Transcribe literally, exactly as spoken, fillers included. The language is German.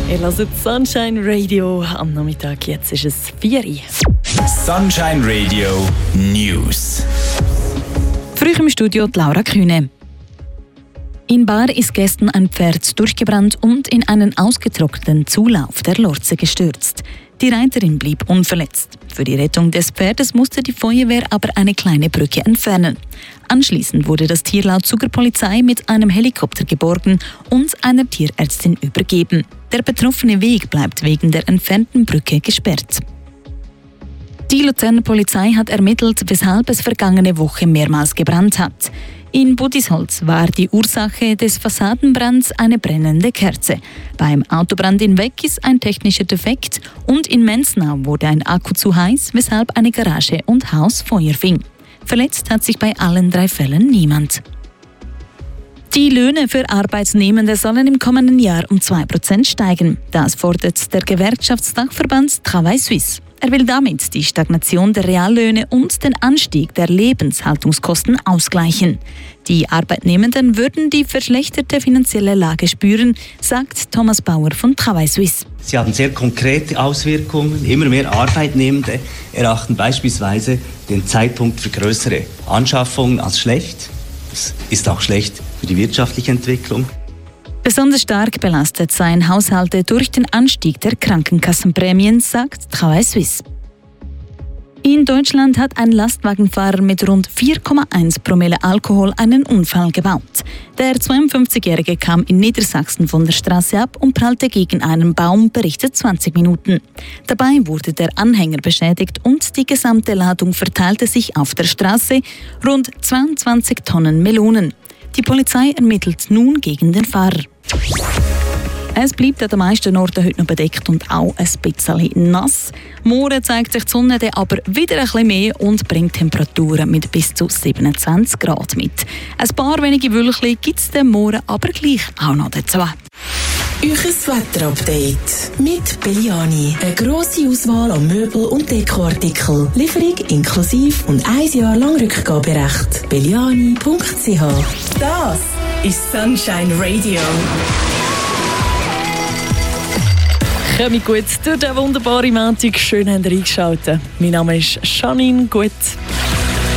Ihr hört Sunshine Radio am Nachmittag. Jetzt ist es vier Uhr. Sunshine Radio News. Früh im Studio die Laura Kühne. In Bar ist gestern ein Pferd durchgebrannt und in einen ausgetrockneten Zulauf der Lorze gestürzt. Die Reiterin blieb unverletzt. Für die Rettung des Pferdes musste die Feuerwehr aber eine kleine Brücke entfernen. Anschließend wurde das Tier laut Zuger-Polizei mit einem Helikopter geborgen und einer Tierärztin übergeben. Der betroffene Weg bleibt wegen der entfernten Brücke gesperrt. Die Luzerner Polizei hat ermittelt, weshalb es vergangene Woche mehrmals gebrannt hat. In Budisholz war die Ursache des Fassadenbrands eine brennende Kerze. Beim Autobrand in Weggis ein technischer Defekt und in Mensnau wurde ein Akku zu heiß, weshalb eine Garage und Haus Feuer fing. Verletzt hat sich bei allen drei Fällen niemand. Die Löhne für Arbeitsnehmende sollen im kommenden Jahr um zwei Prozent steigen. Das fordert der Gewerkschaftsdachverband Travail Suisse. Er will damit die Stagnation der Reallöhne und den Anstieg der Lebenshaltungskosten ausgleichen. Die Arbeitnehmenden würden die verschlechterte finanzielle Lage spüren, sagt Thomas Bauer von Travail Suisse. Sie haben sehr konkrete Auswirkungen. Immer mehr Arbeitnehmende erachten beispielsweise den Zeitpunkt für größere Anschaffungen als schlecht. Das ist auch schlecht für die wirtschaftliche Entwicklung. Besonders stark belastet seien Haushalte durch den Anstieg der Krankenkassenprämien, sagt Travail Suisse. In Deutschland hat ein Lastwagenfahrer mit rund vier Komma eins Promille Alkohol einen Unfall gebaut. Der zweiundfünfzigjährige kam in Niedersachsen von der Straße ab und prallte gegen einen Baum, berichtet zwanzig Minuten. Dabei wurde der Anhänger beschädigt und die gesamte Ladung verteilte sich auf der Straße, rund zweiundzwanzig Tonnen Melonen. Die Polizei ermittelt nun gegen den Fahrer. Es bleibt an den meisten Orten heute noch bedeckt und auch ein bisschen nass. Morgen zeigt sich die Sonne dann aber wieder ein bisschen mehr und bringt Temperaturen mit bis zu siebenundzwanzig Grad mit. Ein paar wenige Wölkchen gibt es dann morgen aber gleich auch noch dazu. Euches Wetterupdate mit Belliani. Eine grosse Auswahl an Möbel- und Dekoartikeln. Lieferung inklusive und ein Jahr lang Rückgaberecht. belliani punkt c h. Das ist Sunshine Radio. Kommt gut durch den wunderbaren Montag. Schön, habt ihr eingeschaltet. Mein Name ist Janine Gut.